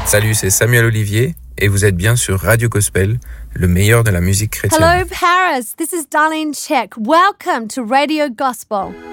Salut, c'est Samuel Olivier et vous êtes bien sur Radio Gospel, le meilleur de la musique chrétienne. Hello, Paris. This is Darlene Check. Welcome to Radio Gospel.